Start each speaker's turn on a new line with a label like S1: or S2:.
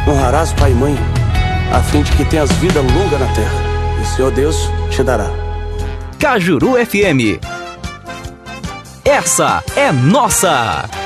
S1: Honrarás pai e mãe, a fim de que tenhas vida longa na terra, e o Senhor Deus te dará.
S2: Cajuru FM. Essa é nossa!